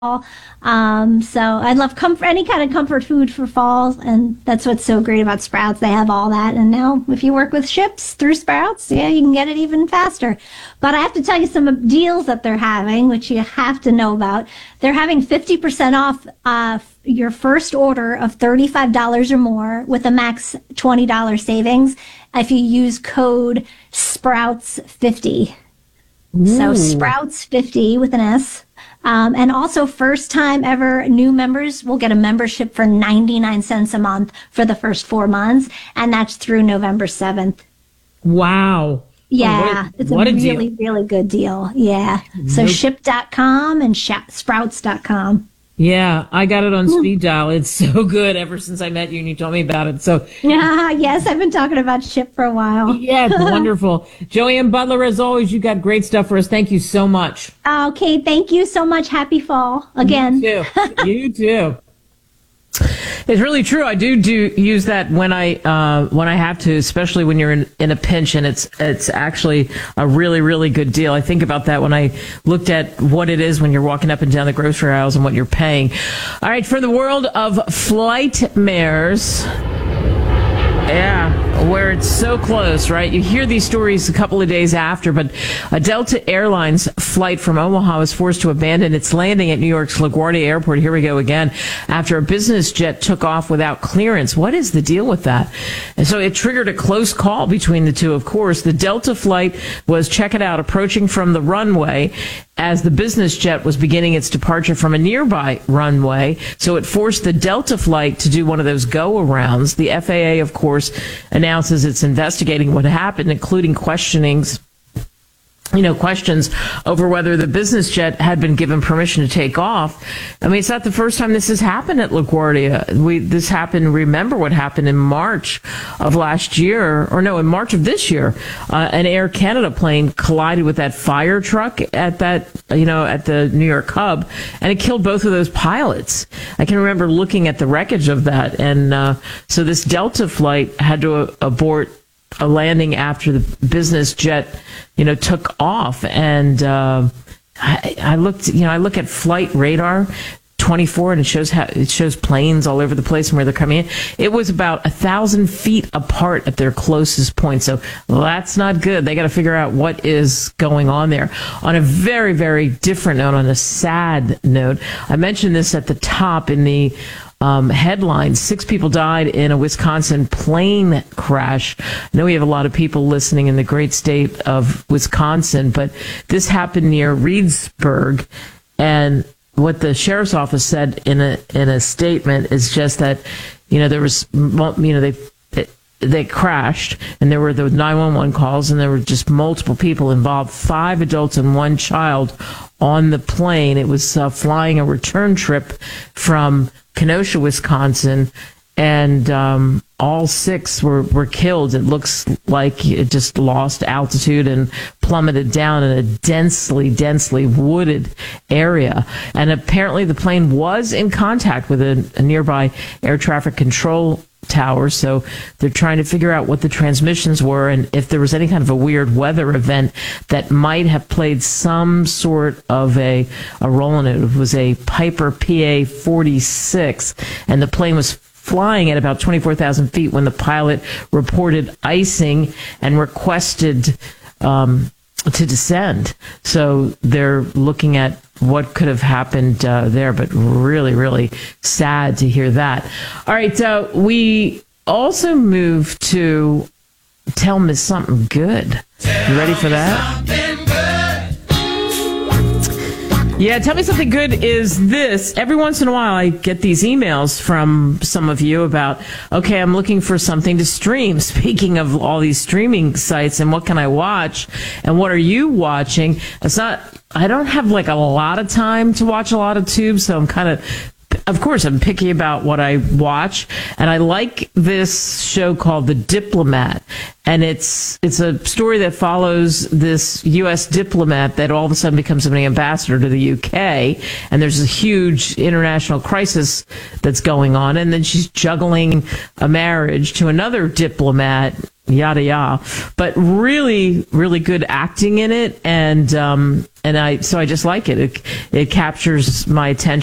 So I love comfort, any kind of comfort food for fall, and that's what's so great about Sprouts. They have all that, and now if you work with ships through Sprouts, yeah, you can get it even faster. But I have to tell you some deals that they're having, which you have to know about. They're having 50% off your first order of $35 or more with a max $20 savings if you use code Sprouts50. So Sprouts50 with an S. And also first time ever new members will get a membership for 99 cents a month for the first 4 months. And that's through November 7th. Wow. Yeah. It's a really, really good deal. Yeah. So ship.com and sprouts.com. Yeah, I got it on speed dial. It's so good ever since I met you and you told me about it. So yeah, yes, I've been talking about Ship for a while. Yeah, it's wonderful. Joanne Butler, as always, you got great stuff for us. Thank you so much. Okay, thank you so much. Happy fall again. You too. You too. It's really true. I do use that when I have to, especially when you're in a pinch, and it's actually a really, really good deal. I think about that when I looked at what it is when you're walking up and down the grocery aisles and what you're paying. All right, for the world of Flightmares. Yeah, where it's so close, right? You hear these stories a couple of days after, but a Delta Airlines flight from Omaha was forced to abandon its landing at New York's LaGuardia Airport. Here we go again. After a business jet took off without clearance. What is the deal with that? And so it triggered a close call between the two, of course. The Delta flight was, check it out, approaching from the runway as the business jet was beginning its departure from a nearby runway. So it forced the Delta flight to do one of those go-arounds. The FAA, of course, announces it's investigating what happened, including questions over whether the business jet had been given permission to take off. I mean, it's not the first time this has happened at LaGuardia. This happened, remember what happened in March of last year, or no, in March of this year. An Air Canada plane collided with that fire truck at the New York hub, and it killed both of those pilots. I can remember looking at the wreckage of that. And so this Delta flight had to abort a landing after the business jet, took off. And I look at Flight Radar 24, and it shows planes all over the place and where they're coming in. It was about 1,000 feet apart at their closest point. So that's not good. They got to figure out what is going on there. On a very, very different note, on a sad note, I mentioned this at the top in the headlines. 6 people died in a Wisconsin plane crash. I know we have a lot of people listening in the great state of Wisconsin, but this happened near Reedsburg. And what the sheriff's office said in a statement is just that, there was, they crashed, and there were the 911 calls, and there were just multiple people involved, 5 adults and 1 child on the plane. It was flying a return trip from Kenosha, Wisconsin, and all 6 were killed. It looks like it just lost altitude and plummeted down in a densely wooded area. And apparently the plane was in contact with a nearby air traffic control tower, so they're trying to figure out what the transmissions were and if there was any kind of a weird weather event that might have played some sort of a role in it. It was a Piper PA-46, and the plane was flying at about 24,000 feet when the pilot reported icing and requested to descend. So they're looking at what could have happened there, but really, really sad to hear that. All right, we also move to Tell Me Something Good. You ready for that? Yeah, Tell Me Something Good is this. Every once in a while, I get these emails from some of you about, okay, I'm looking for something to stream. Speaking of all these streaming sites, and what can I watch? And what are you watching? I don't have like a lot of time to watch a lot of tubes, so of course, I'm picky about what I watch, and I like this show called The Diplomat, and it's a story that follows this U.S. diplomat that all of a sudden becomes an ambassador to the U.K., and there's a huge international crisis that's going on, and then she's juggling a marriage to another diplomat yada yada, but really, really good acting in it, and I just like it. It captures my attention.